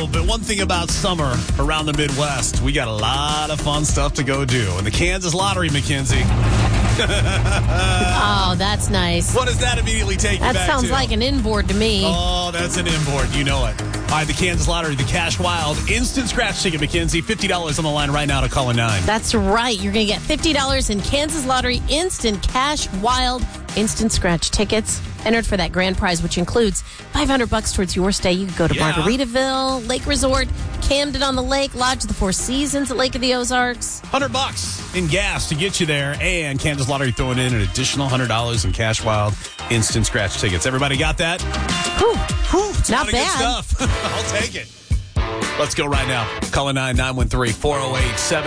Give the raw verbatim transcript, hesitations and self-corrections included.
know, but one thing about summer around the Midwest, we got a lot of fun stuff to go do. And the Kansas Lottery, Mackenzie. Oh, that's nice. What does that immediately take you That back sounds to? like an inboard to me. Oh, that's an inboard. You know it. All right, the Kansas Lottery, the Cash Wild Instant Scratch Ticket, Mackenzie. fifty dollars on the line right now to call a nine. That's right. You're going to get fifty dollars in Kansas Lottery Instant Cash Wild Instant Scratch Tickets. Entered for that grand prize, which includes five hundred bucks towards your stay. You can go to Yeah. Margaritaville, Lake Resort, Camden on the Lake, Lodge of the Four Seasons at Lake of the Ozarks. one hundred bucks in gas to get you there. And Kansas Lottery throwing in an additional one hundred dollars in Cash Wild Instant Scratch Tickets. Everybody got that? Whew. Whew, it's a Not lot of good bad. stuff. I'll take it. Let's go right now. Call a nine nine one three four oh eight seven